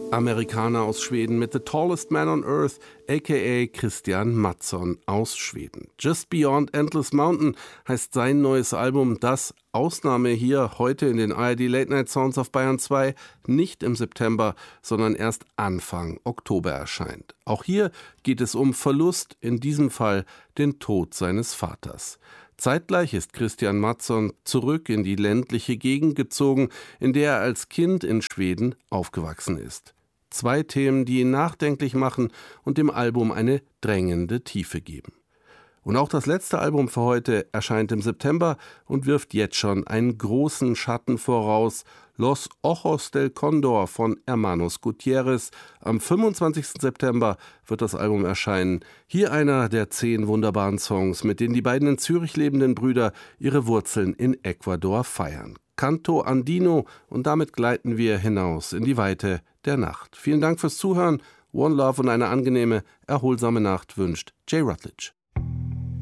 Amerikaner aus Schweden mit The Tallest Man on Earth, a.k.a. Christian Mattsson aus Schweden. Just Beyond Endless Mountain heißt sein neues Album, das, Ausnahme hier heute in den ARD Late Night Sounds auf Bayern 2, nicht im September, sondern erst Anfang Oktober erscheint. Auch hier geht es um Verlust, in diesem Fall den Tod seines Vaters. Zeitgleich ist Christian Mattsson zurück in die ländliche Gegend gezogen, in der er als Kind in Schweden aufgewachsen ist. Zwei Themen, die ihn nachdenklich machen und dem Album eine drängende Tiefe geben. Und auch das letzte Album für heute erscheint im September und wirft jetzt schon einen großen Schatten voraus. Los Ojos del Cóndor von Hermanos Gutierrez. Am 25. September wird das Album erscheinen. Hier einer der 10 wunderbaren Songs, mit denen die beiden in Zürich lebenden Brüder ihre Wurzeln in Ecuador feiern. Canto Andino, und damit gleiten wir hinaus in die Weite der Nacht. Vielen Dank fürs Zuhören. One Love und eine angenehme, erholsame Nacht wünscht Jay Rutledge.